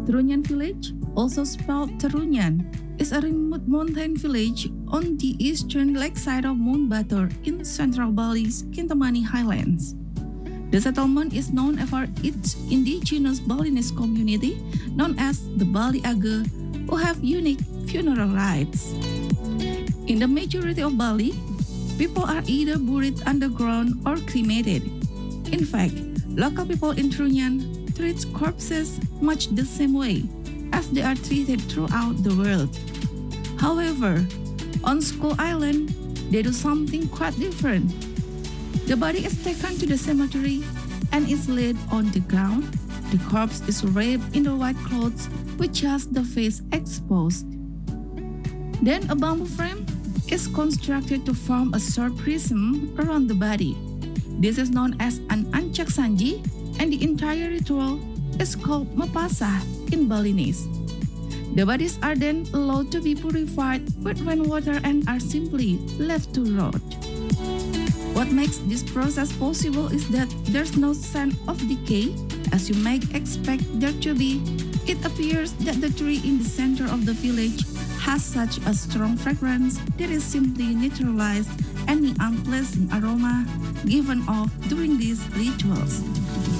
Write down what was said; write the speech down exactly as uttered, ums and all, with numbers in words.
Trunyan Village, also spelled Terunyan, is a remote mountain village on the eastern lakeside of Mount Batur in central Bali's Kintamani Highlands. The settlement is known for its indigenous Balinese community, known as the Bali Aga, who have unique funeral rites. In the majority of Bali, people are either buried underground or cremated. In fact, local people in Trunyan treat corpses much the same way as they are treated throughout the world. However, on Skull Island, they do something quite different. The body is taken to the cemetery and is laid on the ground. The corpse is wrapped in the white clothes with just the face exposed. Then a bamboo frame is constructed to form a short prism around the body. This is known as an ancak sanji, and the entire ritual is called mapasa in Balinese. The bodies are then allowed to be purified with rainwater and are simply left to rot. What makes this process possible is that there's no sign of decay, as you might expect there to be. It appears that the tree in the center of the village has such a strong fragrance that it simply neutralizes any unpleasant aroma given off during these rituals.